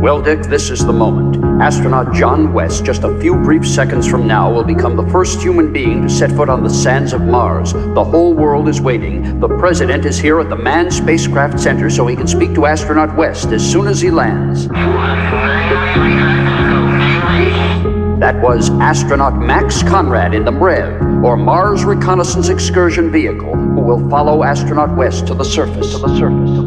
Well, Dick, this is the moment. Astronaut John West, just a few brief seconds from now, will become the first human being to set foot on the sands of Mars. The whole world is waiting. The president is here at the Manned Spacecraft Center so he can speak to Astronaut West as soon as he lands. That was astronaut Max Conrad in the MREV, or Mars Reconnaissance Excursion Vehicle, who will follow Astronaut West to the surface.